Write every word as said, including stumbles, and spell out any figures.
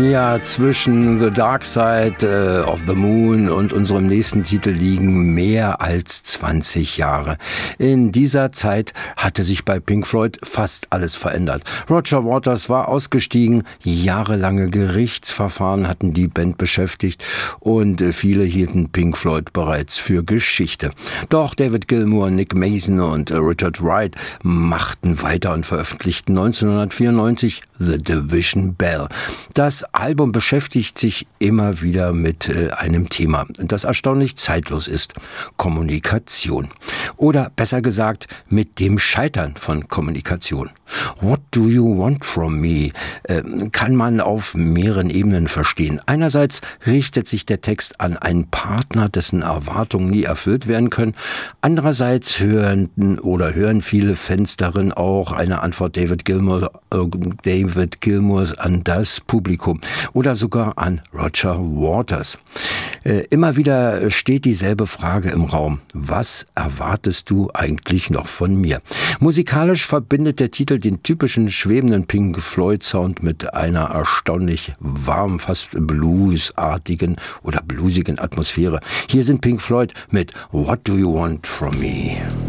Ja, zwischen The Dark Side of the Moon und unserem nächsten Titel liegen mehr als zwanzig Jahre. In dieser Zeit hatte sich bei Pink Floyd fast alles verändert. Roger Waters war ausgestiegen, jahrelange Gerichtsverfahren hatten die Band beschäftigt und viele hielten Pink Floyd bereits für Geschichte. Doch David Gilmour, Nick Mason und Richard Wright machten weiter und veröffentlichten neunzehnhundertvierundneunzig The Division Bell. Das Album beschäftigt sich immer wieder mit äh, einem Thema, das erstaunlich zeitlos ist: Kommunikation. Oder besser gesagt, mit dem Scheitern von Kommunikation. What do you want from me? Äh, kann man auf mehreren Ebenen verstehen. Einerseits richtet sich der Text an einen Partner, dessen Erwartungen nie erfüllt werden können. Andererseits hören oder hören viele Fans darin auch eine Antwort David Gilmour, äh, David Gilmours an das Publikum oder sogar an Roger Waters. Äh, immer wieder steht dieselbe Frage im Raum: Was erwartest du eigentlich noch von mir? Musikalisch verbindet der Titel den typischen schwebenden Pink Floyd Sound mit einer erstaunlich warm, fast bluesartigen oder bluesigen Atmosphäre. Hier sind Pink Floyd mit What Do You Want From Me?